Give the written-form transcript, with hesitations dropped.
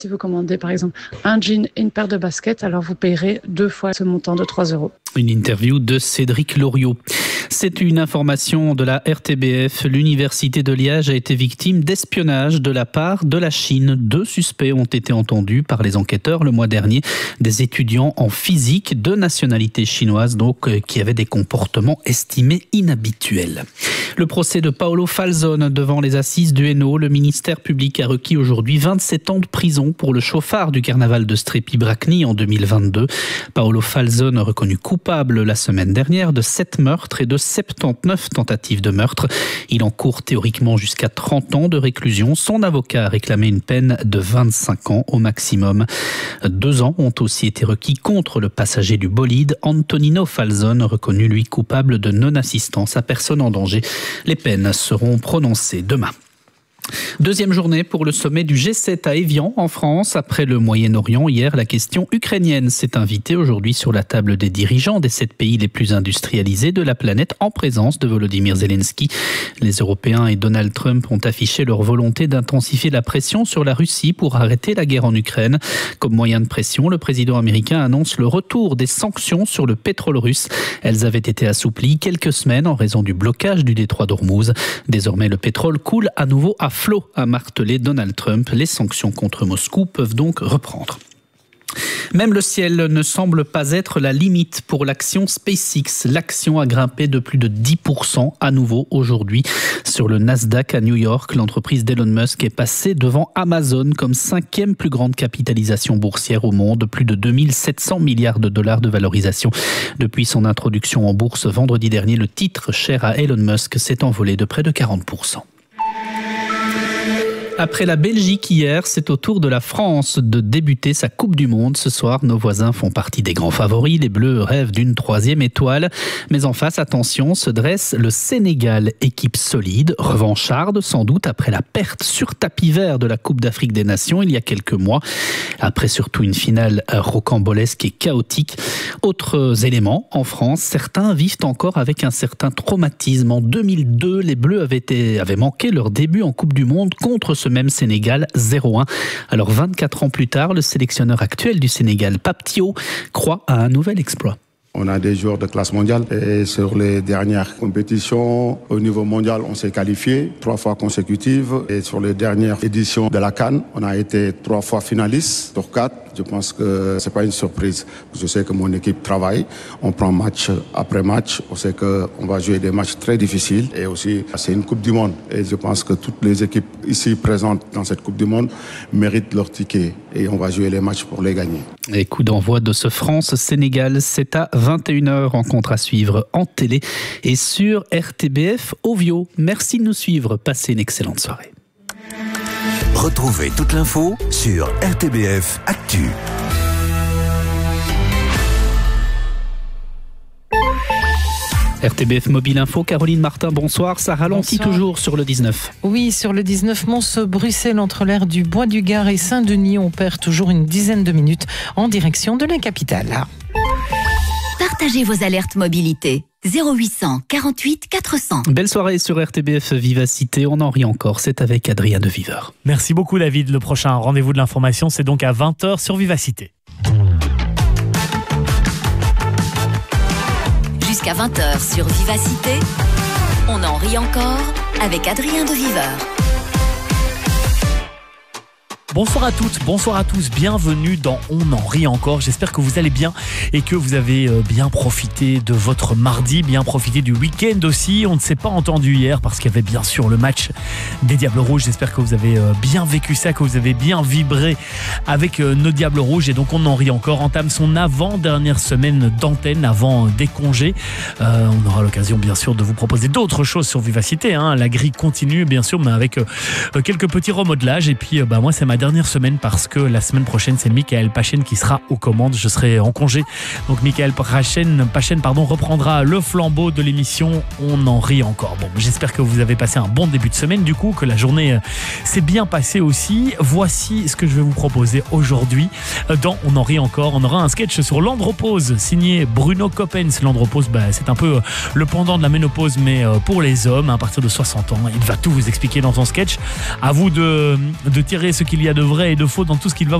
Si vous commandez par exemple un jean et une paire de baskets, alors vous payerez 2 fois ce montant de 3 €. Une interview de Cédric Loriot. C'est une information de la RTBF. L'université de Liège a été victime d'espionnage de la part de la Chine. 2 suspects ont été entendus par les enquêteurs le mois dernier. Des étudiants en physique de nationalité chinoise, donc, qui avaient des comportements estimés inhabituels. Le procès de Paolo Falzone devant les assises du Hainaut. Le ministère public a requis aujourd'hui 27 ans de prison pour le chauffard du carnaval de Strépy-Bracny en 2022. Paolo Falzone reconnu coupable la semaine dernière de 7 meurtres et de 79 tentatives de meurtre. Il encourt théoriquement jusqu'à 30 ans de réclusion. Son avocat a réclamé une peine de 25 ans au maximum. 2 ans ont aussi été requis contre le passager du bolide, Antonino Falzone, reconnu lui coupable de non-assistance à personne en danger. Les peines seront prononcées demain. Deuxième journée pour le sommet du G7 à Évian en France. Après le Moyen-Orient, hier, la question ukrainienne s'est invitée aujourd'hui sur la table des dirigeants des 7 pays les plus industrialisés de la planète en présence de Volodymyr Zelensky. Les Européens et Donald Trump ont affiché leur volonté d'intensifier la pression sur la Russie pour arrêter la guerre en Ukraine. Comme moyen de pression, le président américain annonce le retour des sanctions sur le pétrole russe. Elles avaient été assouplies quelques semaines en raison du blocage du détroit d'Ormuz. Désormais, le pétrole coule à nouveau à flot, a martelé Donald Trump. Les sanctions contre Moscou peuvent donc reprendre. Même le ciel ne semble pas être la limite pour l'action SpaceX. L'action a grimpé de plus de 10% à nouveau aujourd'hui. Sur le Nasdaq à New York, l'entreprise d'Elon Musk est passée devant Amazon comme 5e plus grande capitalisation boursière au monde, plus de 2700 milliards de dollars de valorisation. Depuis son introduction en bourse vendredi dernier, le titre cher à Elon Musk s'est envolé de près de 40%. Après la Belgique hier, c'est au tour de la France de débuter sa Coupe du Monde. Ce soir, nos voisins font partie des grands favoris. Les Bleus rêvent d'une 3e étoile. Mais en face, attention, se dresse le Sénégal, équipe solide, revancharde sans doute après la perte sur tapis vert de la Coupe d'Afrique des Nations il y a quelques mois. Après surtout une finale rocambolesque et chaotique. Autres éléments, en France, certains vivent encore avec un certain traumatisme. En 2002, les Bleus avaient manqué leur début en Coupe du Monde contre ce même Sénégal 0-1. Alors 24 ans plus tard, le sélectionneur actuel du Sénégal, Pape Thiaw, croit à un nouvel exploit. On a des joueurs de classe mondiale et sur les dernières compétitions au niveau mondial, on s'est qualifié 3 fois consécutives et sur les dernières éditions de la CAN, on a été 3 fois finalistes sur 4. Je pense que c'est pas une surprise. Je sais que mon équipe travaille, on prend match après match, on sait qu'on va jouer des matchs très difficiles et aussi c'est une Coupe du Monde et je pense que toutes les équipes ici présentes dans cette Coupe du Monde méritent leur ticket et on va jouer les matchs pour les gagner. Et coup d'envoi de ce France-Sénégal, c'est à 21h, rencontre à suivre en télé et sur RTBF Ovio. Merci de nous suivre, passez une excellente soirée. Retrouvez toute l'info sur RTBF Actu. RTBF Mobile Info, Caroline Martin, bonsoir. Ça ralentit toujours sur le 19. Oui, sur le 19, Mons-Bruxelles, entre l'aire du Bois du Gard et Saint-Denis, on perd toujours une dizaine de minutes en direction de la capitale. Partagez vos alertes mobilité. 0800 48 400. Belle soirée sur RTBF Vivacité. On en rit encore. C'est avec Adrien de Viveur. Merci beaucoup David. Le prochain rendez-vous de l'information, c'est donc à 20h sur Vivacité. Jusqu'à 20h sur Vivacité. On en rit encore avec Adrien de Viveur. Bonsoir à toutes, bonsoir à tous, bienvenue dans On en rit encore. J'espère que vous allez bien et que vous avez bien profité de votre mardi, bien profité du week-end aussi. On ne s'est pas entendu hier parce qu'il y avait bien sûr le match des Diables Rouges. J'espère que vous avez bien vécu ça, que vous avez bien vibré avec nos Diables Rouges. Et donc On en rit encore entame son avant-dernière semaine d'antenne avant des congés. On aura l'occasion bien sûr de vous proposer d'autres choses sur Vivacité. La grille continue bien sûr, mais avec quelques petits remodelages. Et puis moi c'est ma dernière semaine parce que la semaine prochaine c'est Michael Pachen qui sera aux commandes. Je serai en congé, donc Michael Pachen reprendra le flambeau de l'émission On en rit encore. Bon, j'espère que vous avez passé un bon début de semaine du coup, que la journée s'est bien passée aussi. Voici ce que je vais vous proposer aujourd'hui dans On en rit encore. On aura un sketch sur l'andropause signé Bruno Coppens. L'andropause, c'est un peu le pendant de la ménopause mais pour les hommes à partir de 60 ans. Il va tout vous expliquer dans son sketch. À vous de tirer ce qu'il y a y a de vrai et de faux dans tout ce qu'il va